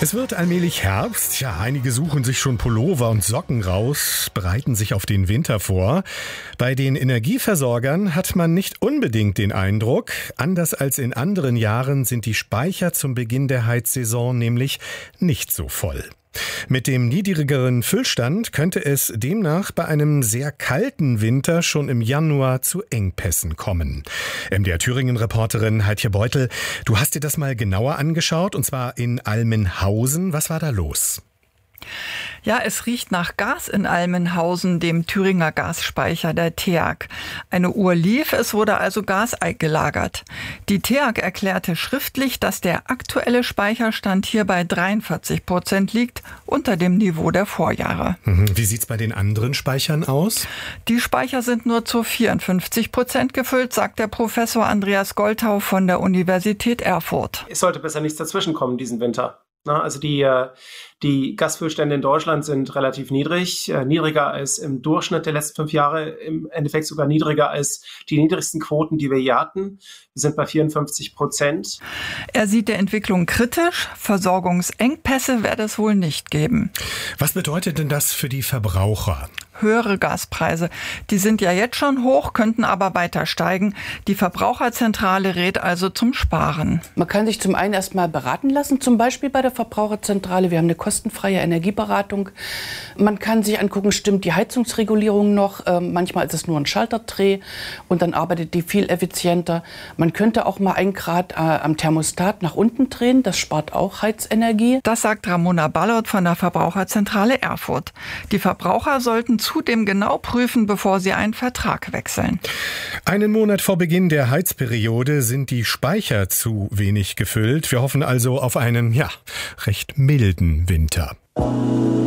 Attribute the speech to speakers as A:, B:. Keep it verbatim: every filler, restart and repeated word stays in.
A: Es wird allmählich Herbst. Ja, einige suchen sich schon Pullover und Socken raus, bereiten sich auf den Winter vor. Bei den Energieversorgern hat man nicht unbedingt den Eindruck, anders als in anderen Jahren sind die Speicher zum Beginn der Heizsaison nämlich nicht so voll. Mit dem niedrigeren Füllstand könnte es demnach bei einem sehr kalten Winter schon im Januar zu Engpässen kommen. M D R Thüringen-Reporterin Heidje Beutel, du hast dir das mal genauer angeschaut, und zwar in Almenhausen. Was war da los?
B: Ja, es riecht nach Gas in Almenhausen, dem Thüringer Gasspeicher der T E A G. Eine Uhr lief, es wurde also Gas gelagert. Die T E A G erklärte schriftlich, dass der aktuelle Speicherstand hier bei dreiundvierzig Prozent liegt, unter dem Niveau der Vorjahre.
A: Wie sieht's bei den anderen Speichern aus?
B: Die Speicher sind nur zu vierundfünfzig Prozent gefüllt, sagt der Professor Andreas Goltau von der Universität Erfurt.
C: Es sollte besser nichts dazwischenkommen diesen Winter. Also die, die Gasfüllstände in Deutschland sind relativ niedrig, niedriger als im Durchschnitt der letzten fünf Jahre, im Endeffekt sogar niedriger als die niedrigsten Quoten, die wir je hatten. Wir sind bei vierundfünfzig Prozent.
B: Er sieht die Entwicklung kritisch. Versorgungsengpässe werde es wohl nicht geben.
A: Was bedeutet denn das für die Verbraucher?
B: Höhere Gaspreise. Die sind ja jetzt schon hoch, könnten aber weiter steigen. Die Verbraucherzentrale rät also zum Sparen.
D: Man kann sich zum einen erstmal beraten lassen, zum Beispiel bei der Verbraucherzentrale. Wir haben eine kostenfreie Energieberatung. Man kann sich angucken, stimmt die Heizungsregulierung noch? Ähm, manchmal ist es nur ein Schalterdreh und dann arbeitet die viel effizienter. Man könnte auch mal ein Grad äh, am Thermostat nach unten drehen. Das spart auch Heizenergie.
B: Das sagt Ramona Ballert von der Verbraucherzentrale Erfurt. Die Verbraucher sollten zudem genau prüfen, bevor sie einen Vertrag wechseln.
A: Einen Monat vor Beginn der Heizperiode sind die Speicher zu wenig gefüllt. Wir hoffen also auf einen, ja, recht milden Winter.